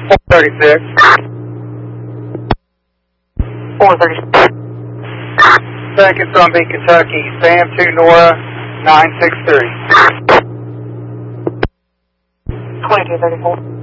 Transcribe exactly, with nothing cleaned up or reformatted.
four thirty-six. four thirty-six. Second from B, Kentucky, Sam two Nora, nine six three. twenty-two thirty-four.